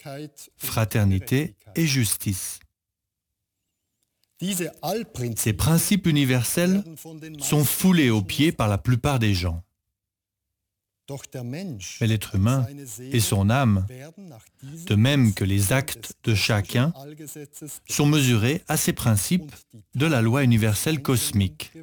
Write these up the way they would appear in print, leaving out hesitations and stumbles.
fraternité et justice. Ces principes universels sont foulés aux pieds par la plupart des gens. Mais l'être humain et son âme, de même que les actes de chacun, sont mesurés à ces principes de la loi universelle cosmique.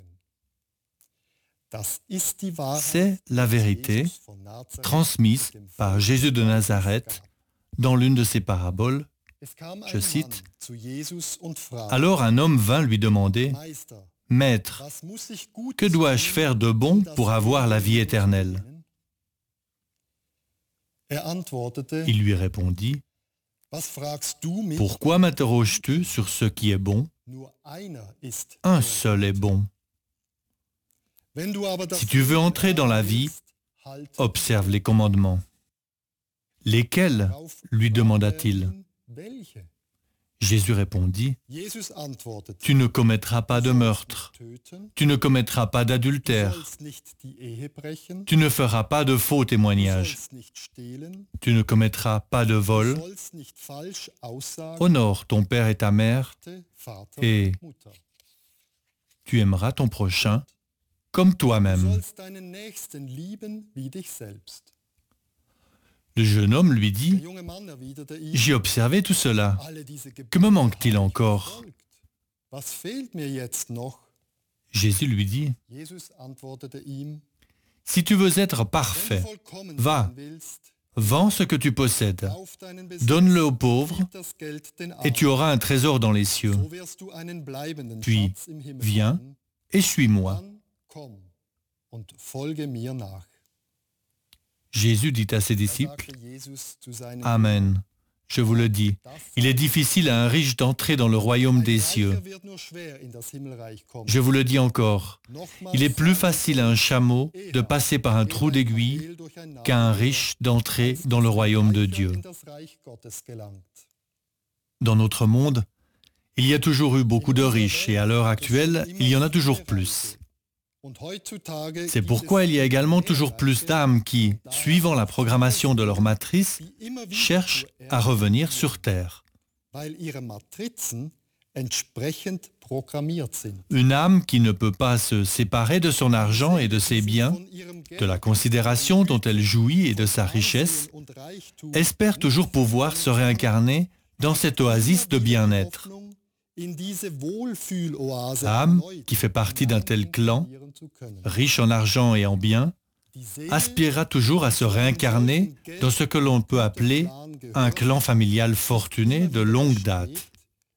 C'est la vérité transmise par Jésus de Nazareth dans l'une de ses paraboles. Je cite, « Alors un homme vint lui demander, « Maître, que dois-je faire de bon pour avoir la vie éternelle ?» Il lui répondit, « Pourquoi m'interroges-tu sur ce qui est bon? Un seul est bon. Si tu veux entrer dans la vie, observe les commandements. » « Lesquels ?» lui demanda-t-il. Jésus répondit, « Tu ne commettras pas de meurtre, tu ne commettras pas d'adultère, tu ne feras pas de faux témoignages, tu ne commettras pas de vol, honore ton père et ta mère, et tu aimeras ton prochain comme toi-même. » Le jeune homme lui dit, « J'ai observé tout cela. Que me manque-t-il encore ?» Jésus lui dit, « Si tu veux être parfait, va, vends ce que tu possèdes, donne-le aux pauvres, et tu auras un trésor dans les cieux. Puis, viens et suis-moi. » Jésus dit à ses disciples, « Amen, je vous le dis, il est difficile à un riche d'entrer dans le royaume des cieux. Je vous le dis encore, il est plus facile à un chameau de passer par un trou d'aiguille qu'à un riche d'entrer dans le royaume de Dieu. » Dans notre monde, il y a toujours eu beaucoup de riches et à l'heure actuelle, il y en a toujours plus. C'est pourquoi il y a également toujours plus d'âmes qui, suivant la programmation de leur matrice, cherchent à revenir sur Terre. Une âme qui ne peut pas se séparer de son argent et de ses biens, de la considération dont elle jouit et de sa richesse, espère toujours pouvoir se réincarner dans cette oasis de bien-être. L'âme qui fait partie d'un tel clan, riche en argent et en biens, aspirera toujours à se réincarner dans ce que l'on peut appeler un clan familial fortuné de longue date.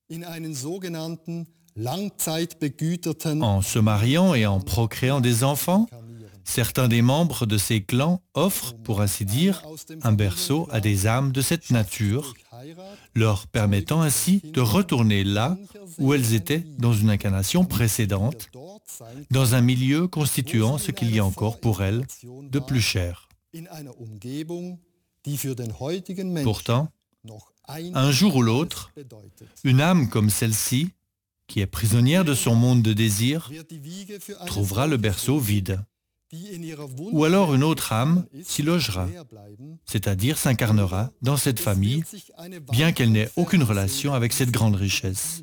En se mariant et en procréant des enfants, certains des membres de ces clans offrent, pour ainsi dire, un berceau à des âmes de cette nature, leur permettant ainsi de retourner là où elles étaient dans une incarnation précédente, dans un milieu constituant ce qu'il y a encore pour elles de plus cher. Pourtant, un jour ou l'autre, une âme comme celle-ci, qui est prisonnière de son monde de désir, trouvera le berceau vide. Ou alors une autre âme s'y logera, c'est-à-dire s'incarnera dans cette famille, bien qu'elle n'ait aucune relation avec cette grande richesse.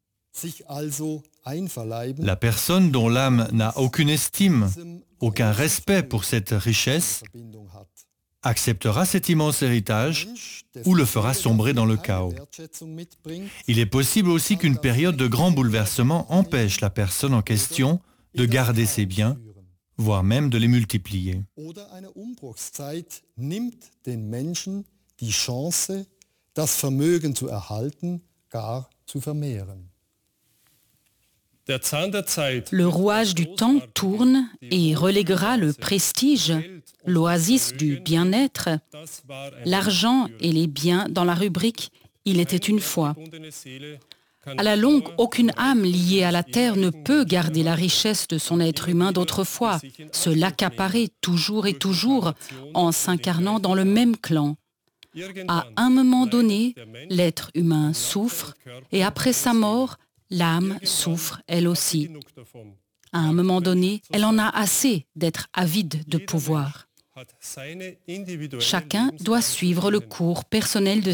La personne dont l'âme n'a aucune estime, aucun respect pour cette richesse, acceptera cet immense héritage ou le fera sombrer dans le chaos. Il est possible aussi qu'une période de grand bouleversement empêche la personne en question de garder ses biens, voire même de les multiplier. Le rouage du temps tourne et reléguera le prestige, l'oasis du bien-être, l'argent et les biens dans la rubrique « Il était une fois ». À la longue, aucune âme liée à la terre ne peut garder la richesse de son être humain d'autrefois, se l'accaparer toujours et toujours en s'incarnant dans le même clan. À un moment donné, l'être humain souffre et après sa mort, l'âme souffre elle aussi. À un moment donné, elle en a assez d'être avide de pouvoir. Chacun doit suivre le cours personnel de